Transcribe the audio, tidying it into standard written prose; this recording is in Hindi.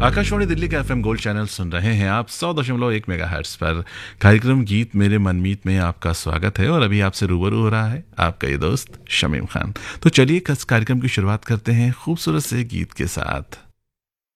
आकाशवाणी दिल्ली का एफएम गोल्ड चैनल सुन रहे हैं आप 100.1 मेगाहर्ट्ज पर। कार्यक्रम गीत मेरे मनमीत में आपका स्वागत है और अभी आपसे रूबरू हो रहा है आपका ये दोस्त शमीम खान। तो चलिए इस कार्यक्रम की शुरुआत करते हैं खूबसूरत से गीत के साथ।